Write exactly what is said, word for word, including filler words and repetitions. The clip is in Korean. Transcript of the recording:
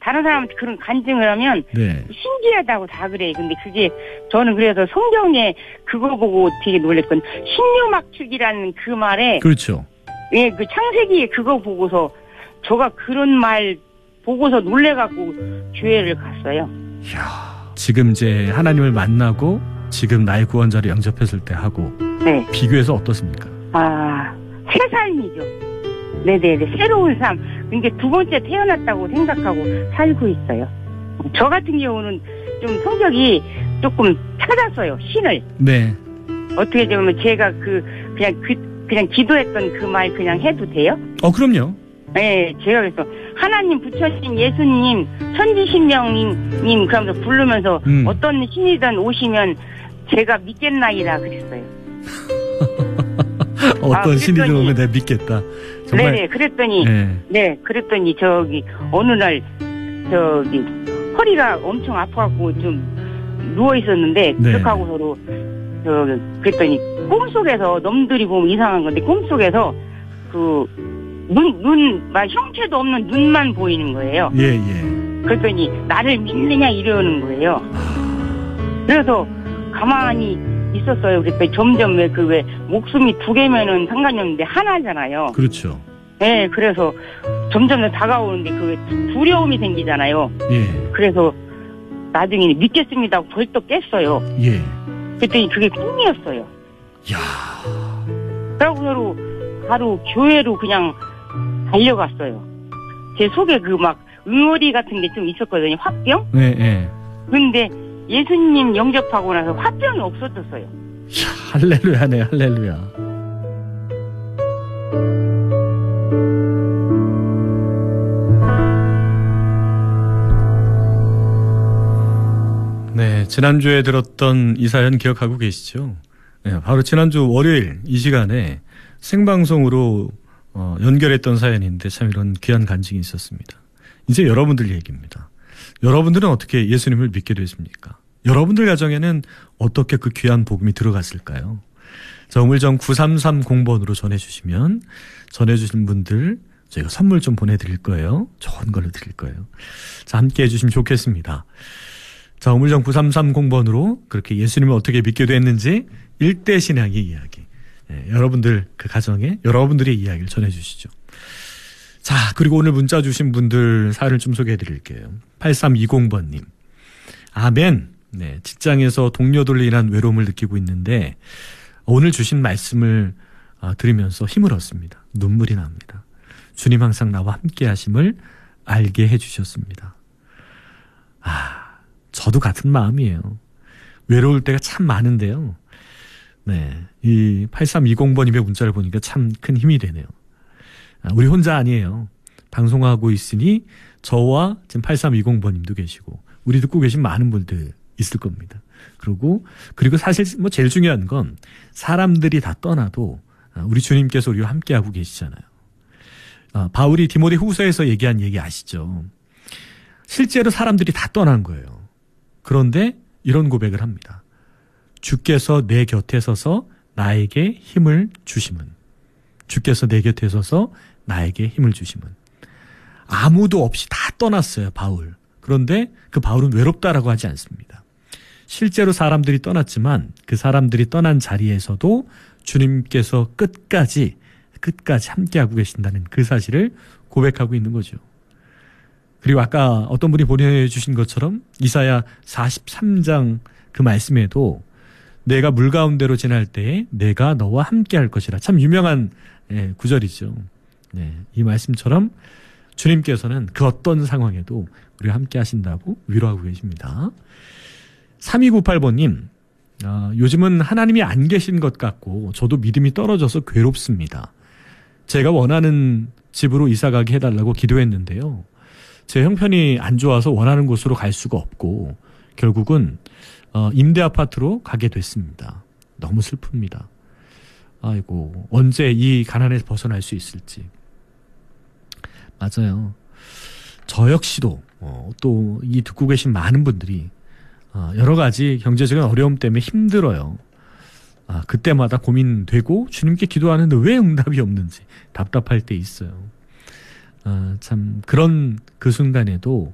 다른 사람한테 그런 간증을 하면 네. 신기하다고 다 그래. 근데 그게 저는 그래서 성경에 그거 보고 되게 놀랬건 신묘막축이라는 그 말에 그렇죠. 예, 그 창세기에 그거 보고서 저가 그런 말 보고서 놀래갖고 교회를 갔어요. 이야, 지금 이제 하나님을 만나고 지금 나의 구원자를 영접했을 때 하고 네. 비교해서 어떻습니까? 아, 새 삶이죠. 네네네, 새로운 삶. 그러니까 두 번째 태어났다고 생각하고 살고 있어요. 저 같은 경우는 좀 성격이 조금 찾았어요, 신을. 네. 어떻게 보면 제가 그 그냥 그 그냥 기도했던 그 말 그냥 해도 돼요? 어, 그럼요. 네, 제가 그래서 하나님, 부처님, 예수님, 천지신명님 그러면서 부르면서 음. 어떤 신이든 오시면 제가 믿겠나이다 그랬어요. 어떤 아, 신이든 그랬더니- 오면 내가 믿겠다. 정말. 네네, 그랬더니 네. 네, 그랬더니 저기 어느 날 저기 허리가 엄청 아파갖고 좀 누워 있었는데 네. 그렇게 하고 서로 저 그랬더니 꿈속에서 놈들이 보면 이상한 건데 꿈속에서 그 눈, 눈, 막 형체도 없는 눈만 보이는 거예요. 예, 예. 그랬더니 나를 믿느냐 이러는 거예요. 그래서 가만히 있었어요. 그랬더니 점점 왜 그 왜 목숨이 두 개면은 상관이 없는데 하나잖아요. 그렇죠. 네, 그래서 점점 더 다가오는데 그 두려움이 생기잖아요. 예. 그래서 나중에는 믿겠습니다 하고 벌떡 깼어요. 예. 그랬더니 그게 꿈이었어요. 야. 그러고 서로 바로 교회로 그냥 달려갔어요. 제 속에 그 막 응어리 같은 게 좀 있었거든요. 화병? 네, 예. 근데 예수님 영접하고 나서 화병이 없어졌어요. 야, 할렐루야네, 할렐루야. 네, 지난주에 들었던 이 사연 기억하고 계시죠? 네, 바로 지난주 월요일 이 시간에 생방송으로 어, 연결했던 사연인데 참 이런 귀한 간증이 있었습니다. 이제 여러분들 얘기입니다. 여러분들은 어떻게 예수님을 믿게 됐습니까? 여러분들 가정에는 어떻게 그 귀한 복음이 들어갔을까요? 자, 우물정 구삼삼공 번으로 전해주시면 전해주신 분들 저희가 선물 좀 보내드릴 거예요. 좋은 걸로 드릴 거예요. 자, 함께 해주시면 좋겠습니다. 자, 우물정 구삼삼공 번으로 그렇게 예수님을 어떻게 믿게 됐는지 일대 신앙의 이야기. 예, 여러분들 그 가정에 여러분들의 이야기를 전해주시죠. 자, 그리고 오늘 문자 주신 분들 사연을 좀 소개해드릴게요. 팔삼이공 번님. 아멘. 네, 직장에서 동료들로 인한 외로움을 느끼고 있는데 오늘 주신 말씀을 들으면서 힘을 얻습니다. 눈물이 납니다. 주님 항상 나와 함께 하심을 알게 해주셨습니다. 아, 저도 같은 마음이에요. 외로울 때가 참 많은데요. 네, 이 팔삼이공 번님의 문자를 보니까 참 큰 힘이 되네요. 우리 혼자 아니에요. 방송하고 있으니 저와 지금 팔삼이공 번님도 계시고 우리 듣고 계신 많은 분들 있을 겁니다. 그리고 그리고 사실 뭐 제일 중요한 건 사람들이 다 떠나도 우리 주님께서 우리와 함께하고 계시잖아요. 아, 바울이 디모데 후서에서 얘기한 얘기 아시죠? 실제로 사람들이 다 떠난 거예요. 그런데 이런 고백을 합니다. 주께서 내 곁에 서서 나에게 힘을 주심은. 주께서 내 곁에 서서 나에게 힘을 주심은. 아무도 없이 다 떠났어요, 바울. 그런데 그 바울은 외롭다라고 하지 않습니다. 실제로 사람들이 떠났지만 그 사람들이 떠난 자리에서도 주님께서 끝까지 끝까지 함께하고 계신다는 그 사실을 고백하고 있는 거죠. 그리고 아까 어떤 분이 보내주신 것처럼 이사야 사십삼 장 그 말씀에도 내가 물 가운데로 지날 때에 내가 너와 함께할 것이라. 참 유명한 예, 구절이죠. 네, 이 말씀처럼 주님께서는 그 어떤 상황에도 우리와 함께 하신다고 위로하고 계십니다. 삼이구팔 번님, 어, 요즘은 하나님이 안 계신 것 같고 저도 믿음이 떨어져서 괴롭습니다. 제가 원하는 집으로 이사가게 해달라고 기도했는데요. 제 형편이 안 좋아서 원하는 곳으로 갈 수가 없고 결국은 어, 임대 아파트로 가게 됐습니다. 너무 슬픕니다. 아이고, 언제 이 가난에서 벗어날 수 있을지. 맞아요. 저 역시도 어, 또 이 듣고 계신 많은 분들이 어, 여러 가지 경제적인 어려움 때문에 힘들어요. 아, 그때마다 고민되고 주님께 기도하는데 왜 응답이 없는지 답답할 때 있어요. 아, 참 그런 그 순간에도